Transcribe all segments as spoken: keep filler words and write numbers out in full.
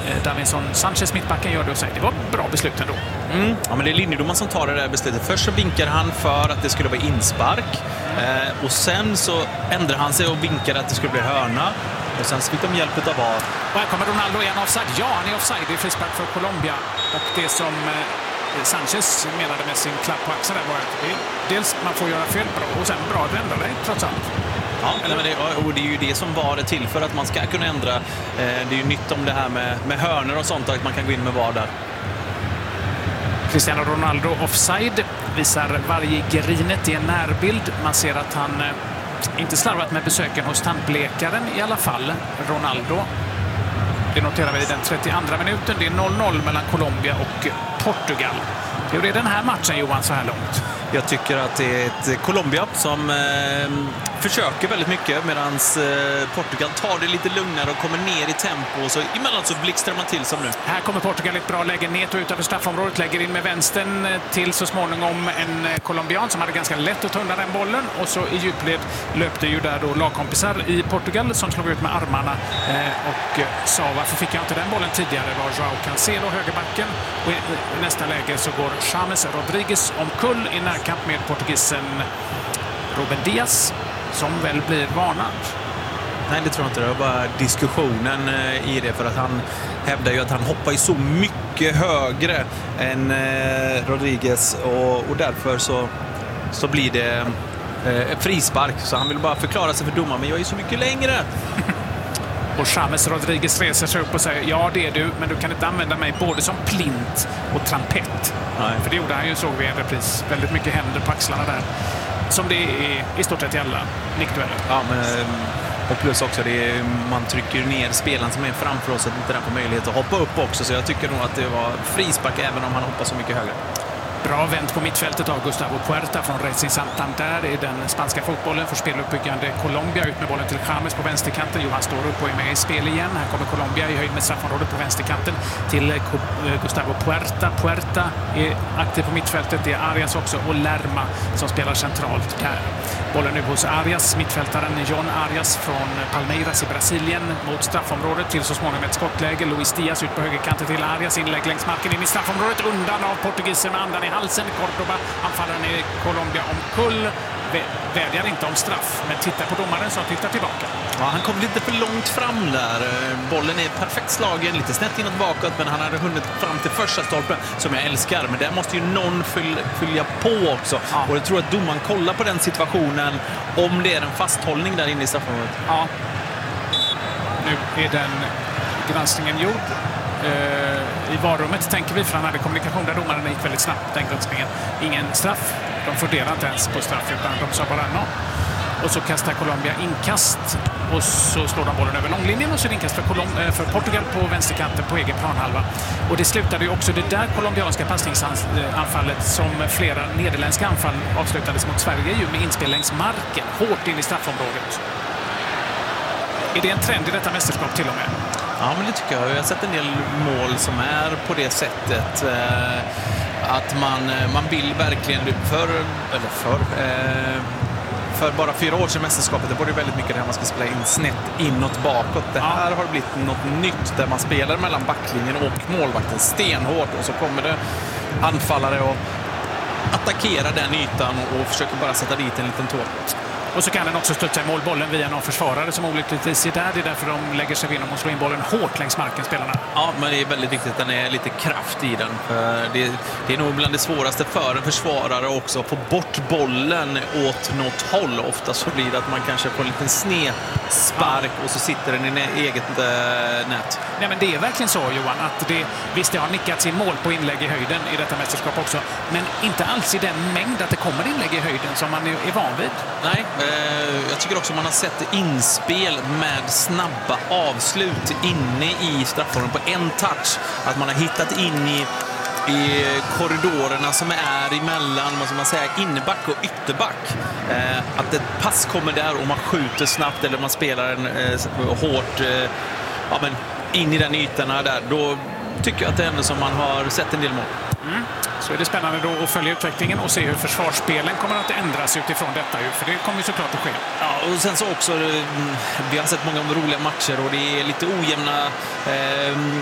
Davinson Sanchez, mittbacken, gör det och säger det var bra beslut ändå. Mm. Ja, men det är linjedomaren som tar det där beslutet. Först så vinkar han för att det skulle vara inspark. Eh, och sen så ändrar han sig och vinkar att det skulle bli hörna. Och sen så fick de hjälp av V A R. Och här kommer Ronaldo igen offside. Ja, han är offside. Det är frispark för Colombia. Och det som eh, Sanchez menade med sin klapp på axeln där var att det, dels man får göra fel bra och sen bra att vända dig trots allt. Ja, eller men det, och det är ju det som V A R är till för, att man ska kunna ändra. Eh, det är ju nytt om det här med, med hörnor och sånt, att man kan gå in med V A R där. Cristiano Ronaldo offside visar varje grinet i en närbild. Man ser att han eh, inte slarvat med besöken hos tandläkaren i alla fall. Ronaldo. Det noterar vi i den trettioandra minuten. Det är noll noll mellan Colombia och Portugal. Hur är den här matchen, Johan, så här långt? Jag tycker att det är ett Colombia som eh, försöker väldigt mycket, medan eh, Portugal tar det lite lugnare och kommer ner i tempo. Och så emellan så blixtrar man till som nu. Här kommer Portugal ett bra läge ner och ut över straffområdet. Lägger in med vänstern till så småningom en colombian som hade ganska lätt att ta undan den bollen. Och så i djupled löpte ju där då lagkompisar i Portugal som slog ut med armarna eh, och sa varför fick jag inte den bollen tidigare, var Joao Cancelo, högerbacken. Och i, i nästa läge så går James Rodriguez omkull i närkamp med portugisen Ruben Diaz, som väl blir varnad. Nej, det tror jag inte. Det var bara diskussionen eh, i det, för att han hävdar ju att han hoppar ju så mycket högre än eh, Rodriguez och, och därför så, så blir det eh, frispark. Så han vill bara förklara sig för domaren, men jag är så mycket längre. Och James Rodriguez reser sig upp och säger ja, det är du, men du kan inte använda mig både som plint och trampett. Nej. För det gjorde han ju, såg vi en repris. Väldigt mycket händer på axlarna där. Som det är i stort sett i alla nickdueller. Ja, men, och plus också, det är, man trycker ner spelaren som är framför oss, att inte den får möjlighet att hoppa upp också. Så jag tycker nog att det var frispark även om han hoppar så mycket högre. Bra vänt på mittfältet av Gustavo Puerta från Racing Santander i den spanska fotbollen. För speluppbyggande Colombia, ut med bollen till James på vänsterkanten. Johan står upp och är med i spel igen. Här kommer Colombia i höjd med straffområdet på vänsterkanten till Gustavo Puerta. Puerta är aktiv på mittfältet. Det är Arias också och Lerma som spelar centralt där. Bollen nu hos Arias, mittfältaren John Arias från Palmeiras i Brasilien mot straffområdet till så småningom ett skottläge. Luis Diaz ut på högerkanten till Arias, inlägg längs marken in i straffområdet, undan av portugisen med andan i halsen. Cordoba, anfallaren i Colombia omkull, vädjar inte om straff, men tittar på domaren som tittar tillbaka. Ja, han kom lite för långt fram där. Bollen är perfekt slagen, lite snett inåt bakåt, men han hade hunnit fram till första stolpen som jag älskar. Men där måste ju någon fyll, fylla på också. Ja. Och jag tror att domaren kollar på den situationen om det är en fasthållning där inne i straffområdet. Ja. Nu är den granskningen gjord. Uh, I varummet tänker vi, för han hade kommunikation där domaren gick väldigt snabbt, den granskningen. Ingen straff. De funderar inte ens på straff, utan de sa bara no. Och så kastar Colombia inkast och så slår de bollen över långlinjen och så är det inkast för, Colom- för Portugal på vänsterkanten på egen planhalva. Och det slutade ju också det där colombianska passningsanfallet som flera nederländska anfall avslutades mot Sverige ju med inspel längs marken, hårt in i straffområdet. Är det en trend i detta mästerskap till och med? Ja, men det tycker jag. Jag har sett en del mål som är på det sättet. Eh, att man, man vill verkligen för, eller för, eh, för bara fyra år sedan mästerskapet, det var det väldigt mycket där man ska spela in snett inåt bakåt. Det här ja. har blivit något nytt där man spelar mellan backlinjen och målvakten stenhårt, och så kommer det anfallare och attackerar den ytan och försöker bara sätta dit en liten tå. Och så kan den också studsa i målbollen via någon försvarare som olyckligtvis är där. Det är därför de lägger sig igenom och slår in bollen hårt längs marken, spelarna. Ja, men det är väldigt viktigt att den är lite kraft i den. Det, det är nog bland det svåraste för en försvarare också att få bort bollen åt något håll. Ofta så blir det att man kanske får en liten snedspark och så sitter den i eget äh, nät. Nej, men det är verkligen så, Johan, att det, visst, det har nickats in mål på inlägg i höjden i detta mästerskap också. Men inte alls i den mängd att det kommer inlägg i höjden som man är van vid. Nej, jag tycker också man har sett inspel med snabba avslut inne i straffområdet på en touch. Att man har hittat in i, i korridorerna som är emellan, vad ska man säga, inneback och ytterback. Att ett pass kommer där och man skjuter snabbt eller man spelar en hårt ja, men in i den ytorna där. Då tycker jag att det är ändå som man har sett en del mål. Mm. Så är det spännande då att följa utvecklingen och se hur försvarsspelen kommer att ändras utifrån detta. För det kommer ju såklart att ske. Ja, och sen så också, vi har sett många roliga matcher och det är lite ojämna eh, ja, men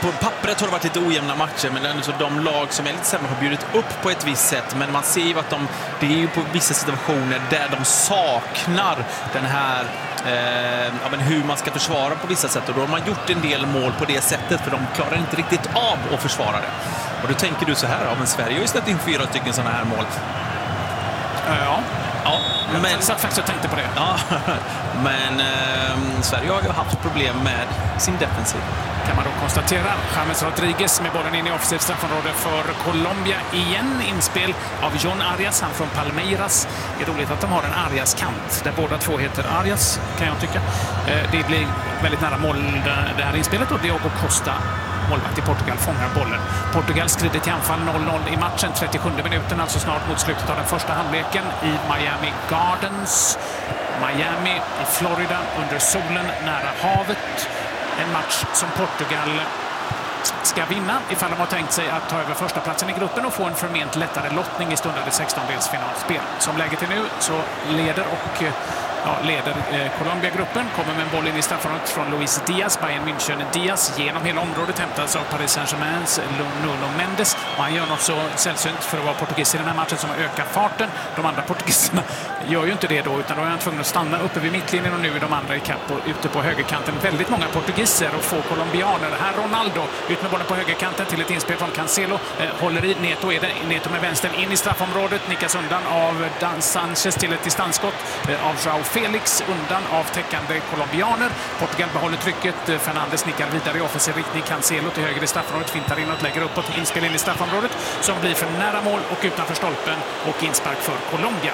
på pappret har det varit lite ojämna matcher, men ändå så de lag som är lite sämre har bjudit upp på ett visst sätt, men man ser ju att de, det är ju på vissa situationer där de saknar den här eh, ja, men hur man ska försvara på vissa sätt, och då har man gjort en del mål på det sättet, för de klarar inte riktigt av att försvara det. Och då tänker du så här, ja, men Sverige har ju släppt in fyra stycken sådana här mål. Ja. Ja, men jag satt faktiskt och tänkte på det. Ja, men eh, Sverige har ju haft problem med sin defensiv. Kan man då konstatera. James Rodriguez med bollen in i offensivt straffområde för Colombia. Igen inspel av John Arias, han från Palmeiras. Det är roligt att de har en Arias-kant där båda två heter Arias, kan jag tycka. Det blir väldigt nära mål det här inspelet, och Diogo Costa, målvakt i Portugal, fångar bollen. Portugal skrider till anfall noll noll i matchen, trettiosjunde minuten, alltså snart mot slutet av den första halvleken i Miami Gardens. Miami i Florida, under solen, nära havet. En match som Portugal ska vinna ifall de har tänkt sig att ta över första platsen i gruppen och få en förment lättare lottning i stundande sextondelsfinalspel. Som läget är nu så leder och ja, leder eh, Colombia-gruppen, kommer med en boll in i straffområdet från Luis Diaz. Bayern München Diaz genom hela området hämtas av Paris Saint-Germains Nuno Mendes, och han gör något så sällsynt för att vara portugis i den här matchen som ökar farten. De andra portugiserna gör ju inte det då, utan då är han tvungen att stanna uppe vid mittlinjen, och nu är de andra i kapp och ute på högerkanten. Väldigt många portugiser och få colombianer. Här Ronaldo ut med bollen på högerkanten till ett inspel från Cancelo. Eh, håller i Neto, är det Neto med vänstern in i straffområdet, nickas undan av Dan Sanchez till ett distansskott eh, av Joao Felix, undan av täckande colombianer. Portugal behåller trycket. Fernandes nickar vidare i offensiv riktning. Cancelo till höger i straffområdet, fintar inåt, lägger uppåt, inspel in i straffområdet som blir för nära mål och utanför stolpen, och inspark för Colombia.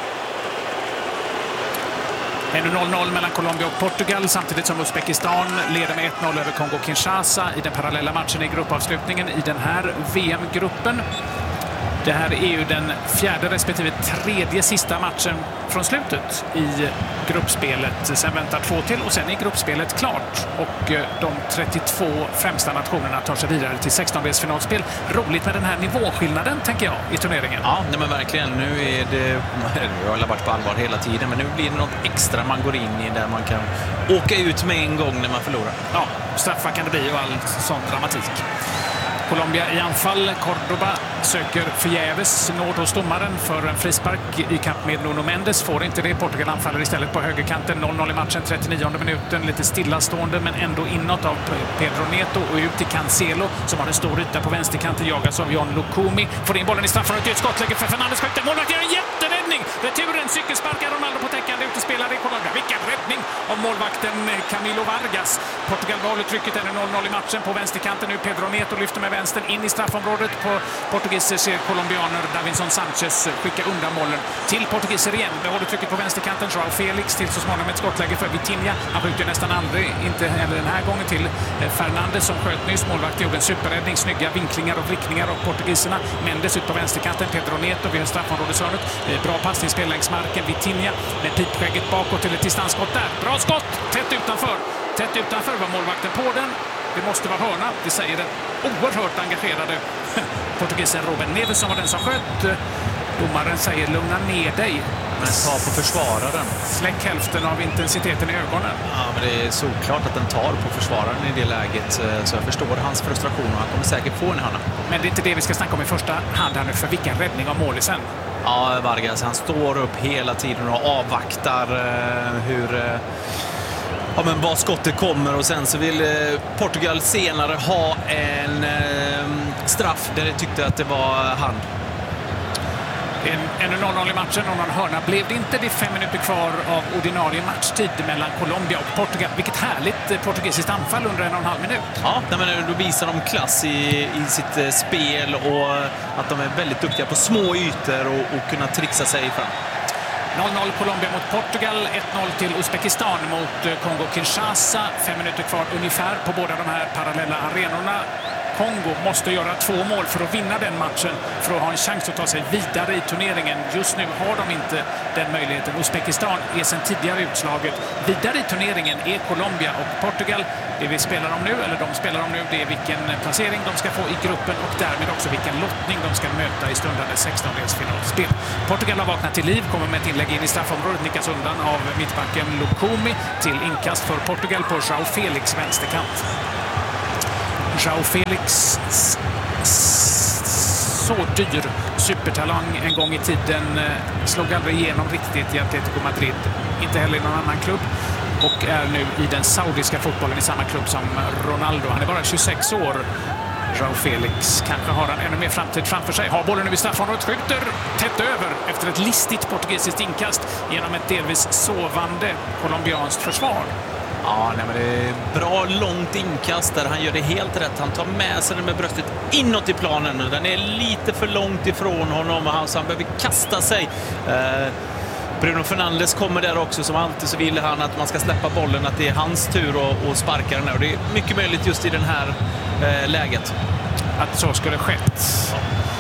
Ännu noll noll mellan Colombia och Portugal, samtidigt som Uzbekistan leder med ett noll över Kongo-Kinshasa i den parallella matchen i gruppavslutningen i den här V M-gruppen. Det här är ju den fjärde respektive tredje sista matchen från slutet i gruppspelet. Sen väntar två till och sen är gruppspelet klart. Och de trettiotvå främsta nationerna tar sig vidare till sextondelsfinalspel. Roligt med den här nivåskillnaden, tänker jag, i turneringen. Ja, nej men verkligen. Nu är det... Jag har varit på allvar hela tiden, men nu blir det något extra man går in i där man kan åka ut med en gång när man förlorar. Ja, straffar kan det bli och all sån dramatik. Colombia i anfall. Cordoba söker förgäves nåd hos domaren för en frispark i kamp med Nuno Mendes. Får inte det. Portugal anfaller istället på högerkanten. noll noll i matchen, trettionionde minuten. Lite stillastående men ändå inåt av Pedro Neto och ut till Cancelo som har en stor yta på vänsterkanten. Jagas av John Lukumi. Får in bollen i straffområdet. Ett skottläge för Fernandes. Skjuter. Målvakt gör en jätteräddning. Returen cykelsparkar Ronaldo på täckande utespelare i Colombia. Vilken räddning av målvakten Camilo Vargas. Portugal behåller trycket. Ännu noll noll i matchen på vänsterkanten. Nu Pedro Neto lyfter med vänstern in i straffområdet. På portugiser ser colombianer Davinson Sanchez skicka undan bollen till portugiser igen. Behåller trycket på vänsterkanten. Joao Felix till så småningom ett skottläge för Vitinha. Han skjuter nästan aldrig, inte heller den här gången, till Fernandes som sköt nyss. Målvakt gjorde en superräddning. Snygga vinklingar och vrickningar av portugiserna. Mendes ut på vänsterkanten. Pedro Neto vid straffområdeshörnet. Bra passningsspel längs marken. Vitinha med pipskägget bakåt till ett distansskott där. Bra skott! Tätt utanför. Tätt utanför var målvakten på den. Det måste vara hörna, det säger den oerhört engagerade portugisen Ruben Neves som var den som sköt. Domaren säger lugna ner dig. Men ta på försvararen. Släck hälften av intensiteten i ögonen. Ja, men det är såklart att den tar på försvararen i det läget. Så jag förstår hans frustration och han kommer säkert få en hörna. Men det är inte det vi ska snacka om i första hand här nu, för vilken räddning av målisen. Ja, Vargas, han står upp hela tiden och avvaktar hur... Ja, men var skottet kommer, och sen så vill eh, Portugal senare ha en eh, straff där de tyckte att det var hand. En noll noll i matchen och någon hörna blev det inte. Det är fem minuter kvar av ordinarie matchtid mellan Colombia och Portugal. Vilket härligt portugisiskt anfall under en och en halv minut. Ja, men då visar de klass i, i sitt spel och att de är väldigt duktiga på små ytor och, och kunna trixa sig fram. noll noll Colombia mot Portugal, ett noll till Uzbekistan mot Kongo-Kinshasa. Fem minuter kvar ungefär på båda de här parallella arenorna. Kongo måste göra två mål för att vinna den matchen för att ha en chans att ta sig vidare i turneringen. Just nu har de inte den möjligheten. Uzbekistan är sedan tidigare utslaget. Vidare i turneringen är Colombia och Portugal. Det vi spelar om nu, eller de spelar om nu, det är vilken placering de ska få i gruppen och därmed också vilken lottning de ska möta i stundande sextondelsfinalspel. Portugal har vaknat till liv, kommer med ett inlägg in i straffområdet, nickas undan av mittbacken Lukumi till inkast för Portugal på Joao Felix vänsterkant. João Felix, så dyr supertalang en gång i tiden, slog aldrig igenom riktigt i Atletico Madrid, inte heller i någon annan klubb, och är nu i den saudiska fotbollen i samma klubb som Ronaldo. Han är bara tjugosex år. João Felix, kanske har han ännu mer framtid framför sig. Har bollen nu i straffområdet, skjuter tätt över efter ett listigt portugisiskt inkast genom ett delvis sovande colombianskt försvar. Ja, nej, men det är bra långt inkast där han gör det helt rätt. Han tar med sig den med bröstet inåt i planen. Den är lite för långt ifrån honom, så han behöver kasta sig. Eh, Bruno Fernandes kommer där också, som alltid så vill han att man ska släppa bollen, att det är hans tur att, att sparka den här. Och det är mycket möjligt just i den här eh, läget att så skulle skett.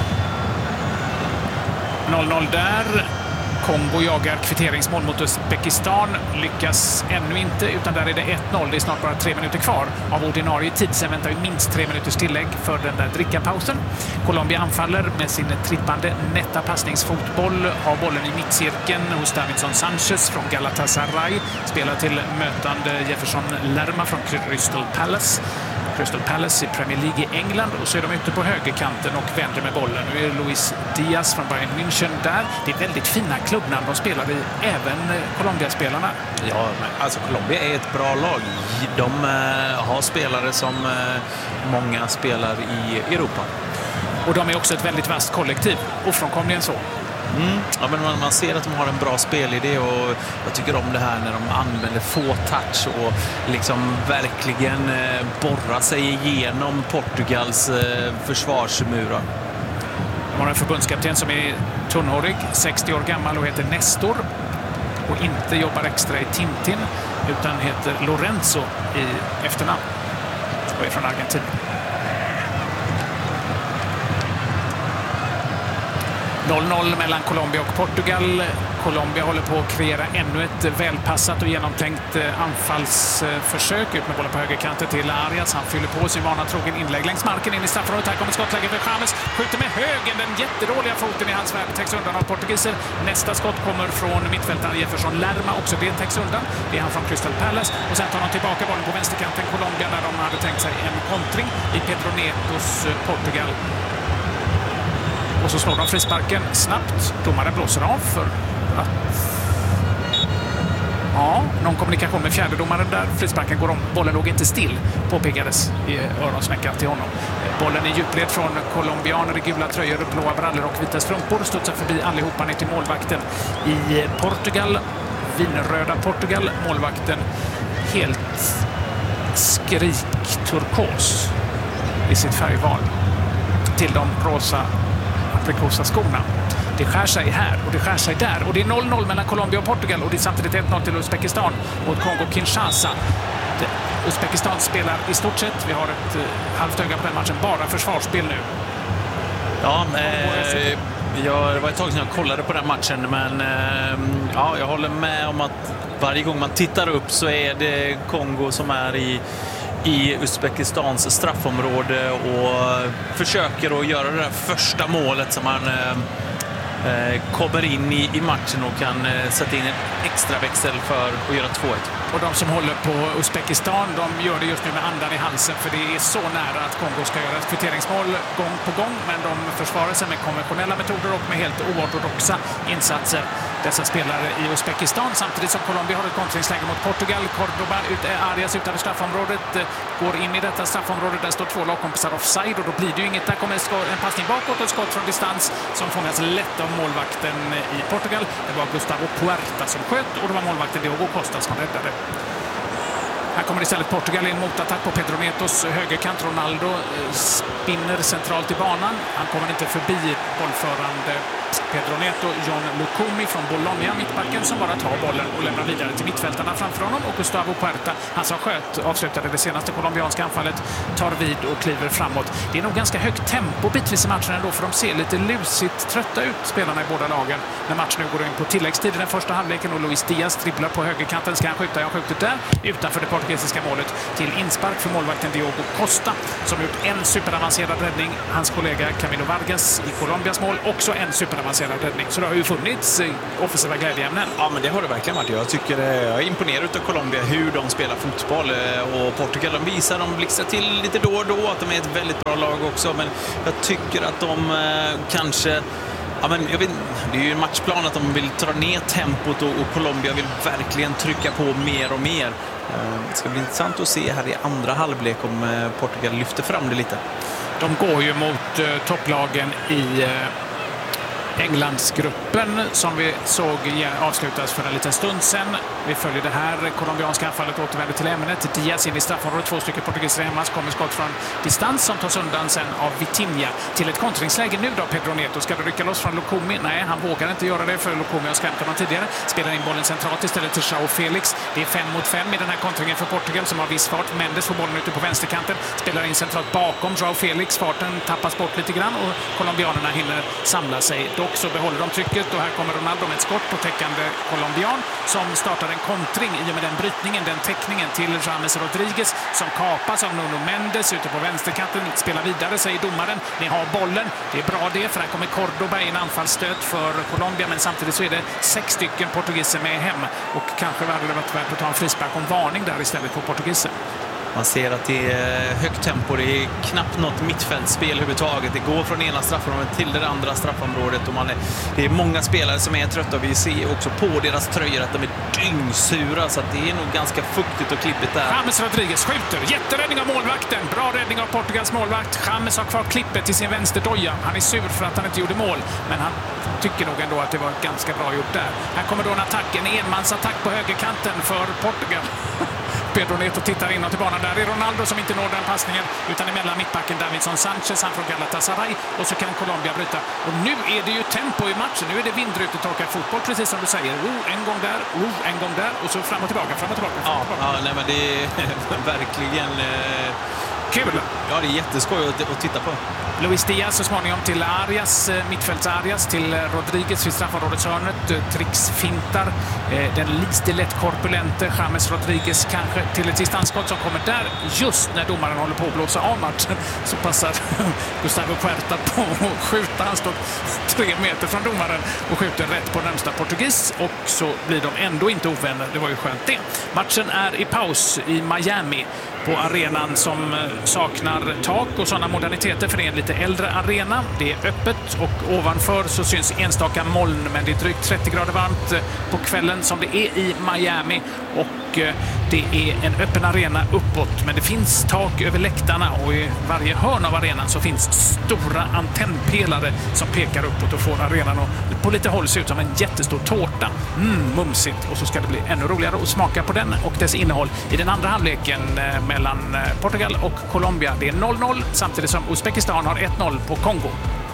noll noll där. Kongo jagar kvitteringsmål mot Uzbekistan. Lyckas ännu inte, utan där är det ett noll. Det är snart bara tre minuter kvar av ordinarie tid. Sen väntar vi minst tre minuters tillägg för den där drickapausen. Colombia anfaller med sin trippande nätta passningsfotboll. Har bollen i mittcirkeln hos Davinson Sanchez från Galatasaray. Spelar till mötande Jefferson Lerma från Crystal Palace. Crystal Palace i Premier League i England, och så är de ute på högerkanten och vänder med bollen. Nu är Luis Diaz från Bayern München där. Det är väldigt fina klubbnamn de spelar i, även Colombia-spelarna. Ja, alltså Colombia är ett bra lag. De eh, har spelare som eh, många spelar i Europa. Och de är också ett väldigt vasst kollektiv, ofrånkomligen så. Mm. Ja, men man, man ser att de har en bra spelidé, och jag tycker om det här när de använder få touch och liksom verkligen eh, borra sig igenom Portugals eh, försvarsmurar. De har en förbundskapten som är tunnhårig, sextio år gammal och heter Nestor, och inte jobbar extra i Tintin utan heter Lorenzo i efternamn och är från Argentina. noll noll mellan Colombia och Portugal. Colombia håller på att kreera ännu ett välpassat och genomtänkt anfallsförsök ut med bollen på högerkanten till Arias. Han fyller på sin vana trogen inlägg längs marken in i straffområdet. Här kommer skottläge för James. Skjuter med högen, den jättedåliga foten i hans värld. Täcks undan av portugiser. Nästa skott kommer från mittfältaren Jefferson Lerma. Också det täcks undan. Det är han från Crystal Palace. Och sen tar de tillbaka bollen på vänsterkanten. Colombia, där de hade tänkt sig en kontring i Pedro Netos Portugal. Och så slår de frisparken snabbt. Domaren blåser av för att... Ja, någon kommunikation med fjärdedomaren där. Frisparken går om. Bollen låg inte still, påpekades i öronsnäckan till honom. Bollen i djupled från colombianer i gula tröjor, blåa brallor och vita strumpor. Studsar förbi allihopa ner till målvakten i Portugal. Vinröda Portugal. Målvakten helt skrik-turkos i sitt färgval. Till de rosa aprikosa skorna. Det skär sig här och det skär sig där. Och det är noll noll mellan Colombia och Portugal, och det är samtidigt ett noll till Uzbekistan mot Kongo-Kinshasa. Uzbekistan spelar i stort sett, vi har ett eh, halvt öga på den matchen, bara försvarsspel nu. Ja, eh, jag, det var ett tag sedan jag kollade på den matchen, men eh, ja, jag håller med om att varje gång man tittar upp så är det Kongo som är i i Uzbekistans straffområde och försöker att göra det där första målet som man eh, kommer in i, i matchen och kan eh, sätta in en extra växel för att göra två ett. Och de som håller på Uzbekistan, de gör det just nu med andan i halsen, för det är så nära att Kongo ska göra ett kvitteringsmål gång på gång, men de försvarar sig med konventionella metoder och med helt oortodoxa insatser, dessa spelare i Uzbekistan, samtidigt som Colombia har ett kontringsläge mot Portugal. Cordoba, ut, Arias utanför straffområdet, går in i detta straffområde, där står två lagkompisar offside, och då blir det ju inget. Där kommer en passning bakåt och skott från distans som fångas lätt av målvakten i Portugal. Det var Gustavo Puerta som sköt, och det var målvakten Diogo Costa som räddade. Här kommer istället Portugal i en motattack på Pedro Netos högerkant. Ronaldo spinner centralt i banan. Han kommer inte förbi bollförande Pedro Neto. John Lukumi från Bologna, mittbacken, som bara tar bollen och lämnar vidare till mittfältarna framför honom. Och Gustavo Puerta, han som sköt, avslutade det senaste colombianska anfallet, tar vid och kliver framåt. Det är nog ganska högt tempo bitvis i matchen ändå, för de ser lite lusigt trötta ut, spelarna i båda lagen, när matchen nu går in på tilläggstid i den första halvleken. Och Luis Diaz dribblar på högerkanten. Ska han skjuta? Jag har skjutit där utanför det portugisiska målet till inspark för målvakten Diogo Costa som gjort en superavancerad räddning. Hans kollega Camilo Vargas i Colombias mål också en superavancerad räddning. Så det har ju funnits offensiva glädjeämnen. Ja, men det har det verkligen varit. Jag tycker jag är imponerad av Colombia hur de spelar fotboll, och Portugal de visar, de blixtrar till lite då och då att de är ett väldigt bra lag också, men jag tycker att de eh, kanske ja, men jag vet, det är ju en matchplan att de vill dra ner tempot och, och Colombia vill verkligen trycka på mer och mer. Eh, det ska bli intressant att se här i andra halvlek om eh, Portugal lyfter fram det lite. De går ju mot eh, topplagen i eh, Englandsgruppen som vi såg avslutas för en liten stund sedan. Vi följer det här colombianska anfallet, återvänder till ämnet. Diaz in i straffområdet, två stycken portugiser hemma, kommer skott från distans som tas undan sen av Vitinha till ett kontringsläge. Nu då Pedro Neto, ska du rycka loss från Lukumi? Nej, han vågar inte göra det för Lukumi har skrämt honom tidigare. Spelar in bollen centralt istället till João Felix. Det är fem mot fem i den här kontringen för Portugal som har viss fart. Mendes får bollen ute på vänsterkanten, spelar in centralt bakom João Felix. Farten tappas bort lite grann och colombianerna hinner samla sig. Dock så behåller de trycket och här kommer Ronaldo med ett skott på täckande colombian som startar en kontring i och med den brytningen, den täckningen till James Rodriguez som kapas av Nuno Mendes ute på vänsterkanten. Spelar vidare, säger domaren. Ni har bollen. Det är bra det, för här kommer Cordoba i en anfallsstöt för Colombia, men samtidigt så är det sex stycken portugiser med hem och kanske hade det varit värt att ta en frispark om varning där istället på portugiser. Man ser att det är högt tempo, det är knappt något mittfältspel överhuvudtaget. Det går från ena straffområdet till det andra straffområdet och man är, det är många spelare som är trötta och vi ser också på deras tröjor att de är dyngsura, så att det är nog ganska fuktigt och klippigt där. James Rodriguez skjuter, jätteräddning av målvakten, bra räddning av Portugals målvakt. James har kvar klippet i sin vänsterdoja. Han är sur för att han inte gjorde mål, men han tycker nog ändå att det var ganska bra gjort där. Här kommer då en attack, en enmansattack på högerkanten för Portugal. Pedro Neto tittar inåt i banan. Där är Ronaldo som inte når den passningen utan emellan mittbacken Davinson Sanchez, han från Galatasaray, och så kan Colombia bryta. Och nu är det ju tempo i matchen. Nu är det vindrutetorkad fotboll, precis som du säger. Oh, en gång där, oh, en gång där och så fram och tillbaka, fram och tillbaka. Fram och tillbaka. Ja, ja, nej, men det är verkligen eh... kul. Ja, det är jätteskoj att, att titta på. Luis Diaz så småningom till Arias, mittfälts Arias till Rodriguez vid straffområdets hörnet. Trix fintar. Den lite lätt korpulente James Rodriguez kanske till ett distansskott som kommer där just när domaren håller på att blåsa av matchen. Så passar Gustavo Puerta på att skjuta. Han står tre meter från domaren och skjuter rätt på närmsta portugis och så blir de ändå inte ovänner. Det var ju skönt det. Matchen är i paus i Miami på arenan som saknar tak och sådana moderniteter för en lite äldre arena. Det är öppet och ovanför så syns enstaka moln, men det är drygt trettio grader varmt på kvällen som det är i Miami och det är en öppen arena uppåt, men det finns tak över läktarna och i varje hörn av arenan så finns stora antennpelare som pekar uppåt och får arenan och på lite håll ser ut som en jättestor tårta. Mm, mumsigt, och så ska det bli ännu roligare att smaka på den och dess innehåll i den andra halvleken mellan Portugal och Colombia. Det är noll noll samtidigt som Uzbekistan har ett noll på Kongo.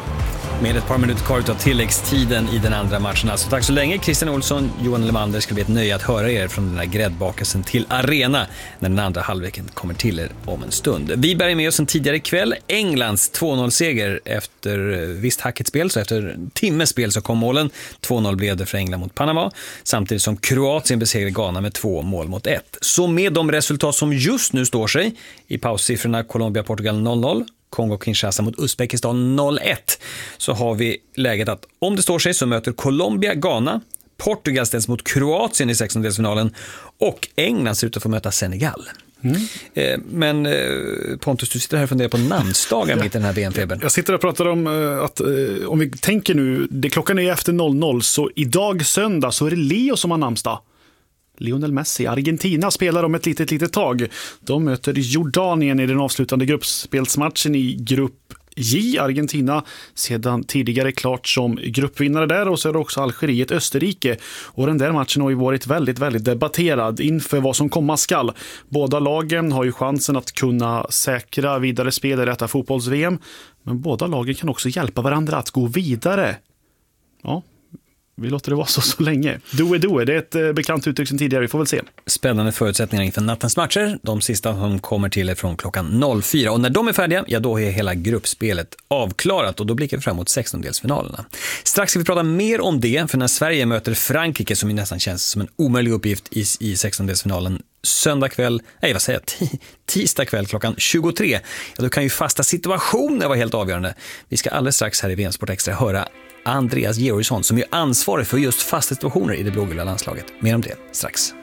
Med ett par minuter kvar av tilläggstiden i den andra matchen. Alltså, tack så länge Christian Olsson, Johan Lemander. Ska bli ett nöje att höra er från den här gräddbakelsen till arena när den andra halvleken kommer till er om en stund. Vi bär med oss en tidigare kväll. Englands två noll-seger efter visst hackigt spel, så efter en timmes spel så kom målen. två noll blev det för England mot Panama, samtidigt som Kroatien besegrade Ghana med två mål mot ett. Så med de resultat som just nu står sig i paussiffrorna Colombia-Portugal noll noll, Kongo-Kinshasa mot Uzbekistan noll ett, så har vi läget att om det står sig så möter Colombia Ghana, Portugal ställs mot Kroatien i sextondelsfinalen och England ser ut att få möta Senegal. Mm. Eh, men eh, Pontus, du sitter här och funderar på namnsdagar mitt i den här V M-febern. Jag sitter och pratar om eh, att eh, om vi tänker nu, det klockan är efter noll noll, så idag söndag så är det Leo som har namnsdag. Lionel Messi, Argentina spelar om ett litet, litet tag. De möter Jordanien i den avslutande gruppspelsmatchen i grupp J. Argentina sedan tidigare klart som gruppvinnare där, och så är det också Algeriet, Österrike. Och den där matchen har ju varit väldigt, väldigt debatterad inför vad som komma skall. Båda lagen har ju chansen att kunna säkra vidare spel i detta fotbolls-V M, men båda lagen kan också hjälpa varandra att gå vidare. Ja, Vi låter det vara så så länge. Do är do, det är ett eh, bekant uttryck sedan tidigare, vi får väl se. Spännande förutsättningar inför nattens matcher. De sista som kommer till är från klockan fyra. Och när de är färdiga, ja då är hela gruppspelet avklarat och då blickar vi fram mot sextondelsfinalerna. Strax ska vi prata mer om det, för när Sverige möter Frankrike, som ju nästan känns som en omöjlig uppgift i, i sextondelsfinalen, söndag kväll, nej vad säger jag, t- tisdag kväll klockan tjugotre, ja då kan ju fasta situationer vara helt avgörande. Vi ska alldeles strax här i V M Sport Extra höra Andreas Georgsson som är ansvarig för just fasta situationer i det blågula landslaget. Mer om det strax.